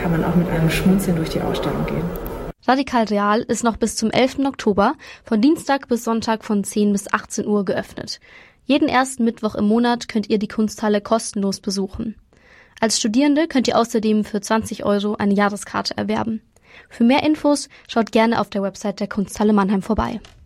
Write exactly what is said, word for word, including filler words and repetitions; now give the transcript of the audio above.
kann man auch mit einem Schmunzeln durch die Ausstellung gehen. Radikal Real ist noch bis zum elften Oktober von Dienstag bis Sonntag von zehn bis achtzehn Uhr geöffnet. Jeden ersten Mittwoch im Monat könnt ihr die Kunsthalle kostenlos besuchen. Als Studierende könnt ihr außerdem für zwanzig Euro eine Jahreskarte erwerben. Für mehr Infos schaut gerne auf der Website der Kunsthalle Mannheim vorbei.